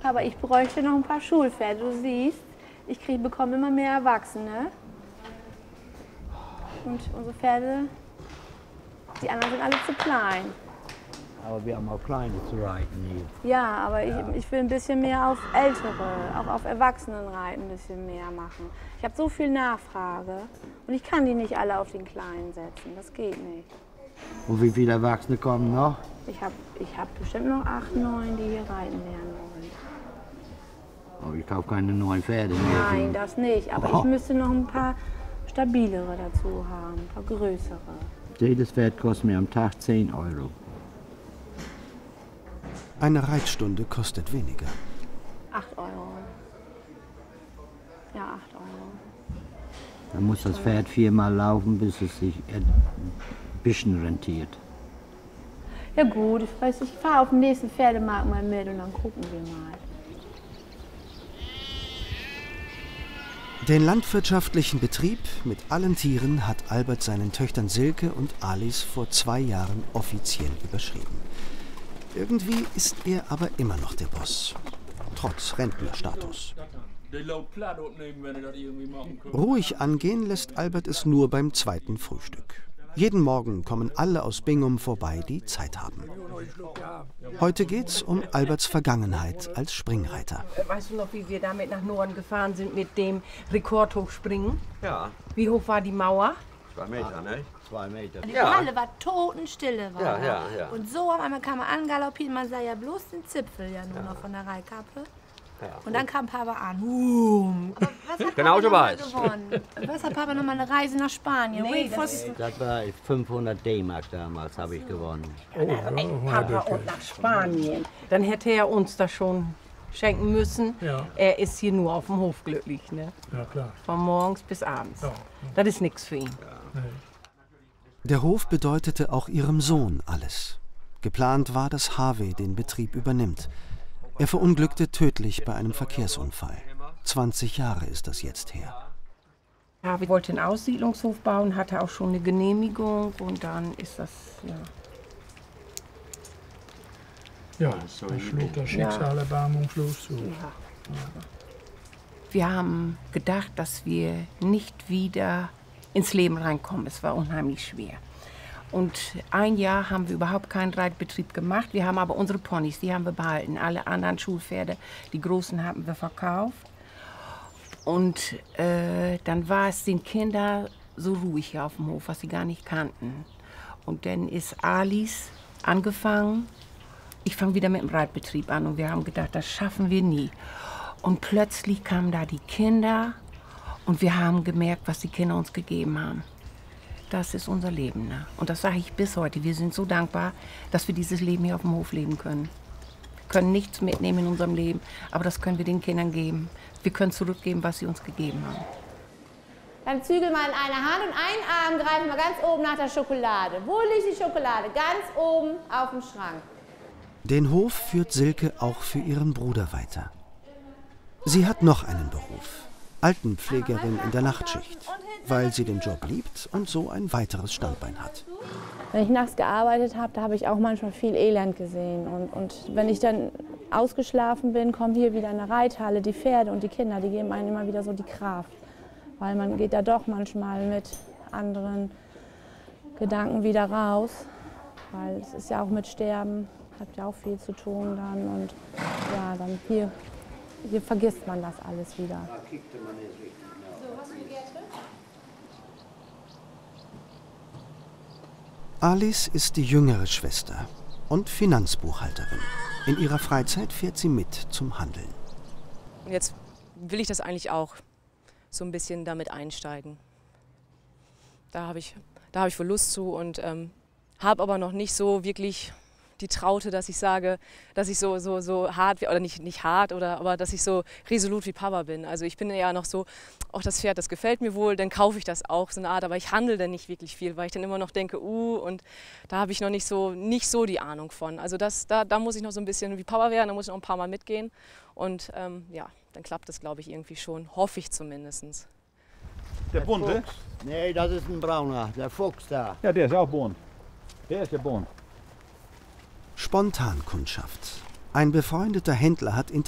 Papa, ich bräuchte noch ein paar Schulpferde. Du siehst, bekomme immer mehr Erwachsene. Und unsere Pferde, die anderen sind alle zu klein. Aber wir haben auch kleine zu reiten hier. Ja, aber ich will ein bisschen mehr auf Ältere, auch auf Erwachsenenreiten ein bisschen mehr machen. Ich habe so viel Nachfrage und ich kann die nicht alle auf den Kleinen setzen. Das geht nicht. Und wie viele Erwachsene kommen noch? Ich hab bestimmt noch 8, 9, die hier reiten lernen wollen. Aber ich kaufe keine neuen Pferde mehr. Nein, das nicht. Aber ich müsste noch ein paar stabilere dazu haben, ein paar größere. Jedes Pferd kostet mir am Tag 10 Euro. Eine Reitstunde kostet weniger. 8 Euro. Ja, 8 Euro. Dann muss das Pferd 4-mal laufen, bis es sich ein bisschen rentiert. Ja gut, ich fahre auf den nächsten Pferdemarkt mal mit und dann gucken wir mal. Den landwirtschaftlichen Betrieb mit allen Tieren hat Albert seinen Töchtern Silke und Alice vor 2 Jahren offiziell überschrieben. Irgendwie ist er aber immer noch der Boss, trotz Rentnerstatus. Ruhig angehen lässt Albert es nur beim zweiten Frühstück. Jeden Morgen kommen alle aus Bingum vorbei, die Zeit haben. Heute geht's um Alberts Vergangenheit als Springreiter. Weißt du noch, wie wir damit nach Norden gefahren sind mit dem Rekordhochspringen? Ja. Wie hoch war die Mauer? 2 Meter, ne? 2 Meter. Die Halle war totenstille. Ja. Und so auf einmal kam er angaloppiert, man sah ja bloß den Zipfel ja nur noch von der Reitkappe. Ja. Und dann kam Papa an. Aber was hat Genau Papa so noch mal war's. gewonnen? Was hat Papa nochmal eine Reise nach Spanien? Nee, Das war 500 D-Mark damals, habe ich gewonnen. Papa und nach Spanien. Dann hätte er uns das schon schenken müssen. Ja. Er ist hier nur auf dem Hof glücklich, ne? Ja, klar. Von morgens bis abends. Ja. Das ist nichts für ihn. Nee. Der Hof bedeutete auch ihrem Sohn alles. Geplant war, dass Harvey den Betrieb übernimmt. Er verunglückte tödlich bei einem Verkehrsunfall. 20 Jahre ist das jetzt her. Harvey wollte einen Aussiedlungshof bauen, hatte auch schon eine Genehmigung und dann ist das, Ja, dann schlug das Schicksal erbarmungslos zu. Wir haben gedacht, dass wir nicht wieder ins Leben reinkommen. Es war unheimlich schwer. Und 1 Jahr haben wir überhaupt keinen Reitbetrieb gemacht. Wir haben aber unsere Ponys, die haben wir behalten. Alle anderen Schulpferde, die großen, haben wir verkauft. Und dann war es den Kindern so ruhig hier auf dem Hof, was sie gar nicht kannten. Und dann ist Alice angefangen. Ich fange wieder mit dem Reitbetrieb an und wir haben gedacht, das schaffen wir nie. Und plötzlich kamen da die Kinder und wir haben gemerkt, was die Kinder uns gegeben haben. Das ist unser Leben, ne? Und das sage ich bis heute. Wir sind so dankbar, dass wir dieses Leben hier auf dem Hof leben können. Wir können nichts mitnehmen in unserem Leben, aber das können wir den Kindern geben. Wir können zurückgeben, was sie uns gegeben haben. Dann zügel mal in eine Hand und einen Arm greifen wir ganz oben nach der Schokolade. Wo liegt die Schokolade? Ganz oben auf dem Schrank. Den Hof führt Silke auch für ihren Bruder weiter. Sie hat noch einen Beruf, Altenpflegerin in der Nachtschicht, weil sie den Job liebt und so ein weiteres Standbein hat. Wenn ich nachts gearbeitet habe, da habe ich auch manchmal viel Elend gesehen. Und wenn ich dann ausgeschlafen bin, kommen hier wieder in eine Reithalle, die Pferde und die Kinder, die geben einem immer wieder so die Kraft. Weil man geht da doch manchmal mit anderen Gedanken wieder raus. Weil es ist ja auch mit Sterben, hat ja auch viel zu tun dann. Und ja, dann hier vergisst man das alles wieder. Alice ist die jüngere Schwester und Finanzbuchhalterin. In ihrer Freizeit fährt sie mit zum Handeln. Und jetzt will ich das eigentlich auch so ein bisschen damit einsteigen. Da habe ich wohl Lust zu und habe aber noch nicht so wirklich die Traute, dass ich sage, dass ich so hart, oder nicht hart, aber dass ich so resolut wie Papa bin. Also ich bin ja noch so, auch das Pferd, das gefällt mir wohl, dann kaufe ich das auch, so eine Art, aber ich handle dann nicht wirklich viel, weil ich dann immer noch denke, und da habe ich noch nicht so die Ahnung von. Also da muss ich noch so ein bisschen wie Papa werden, da muss ich noch ein paar Mal mitgehen und ja, dann klappt das, glaube ich, irgendwie schon, hoffe ich zumindest. Der bunte? Nee, das ist ein brauner, der Fuchs da. Ja, der ist auch bunt. Der ist ja bunt. Spontankundschaft. Ein befreundeter Händler hat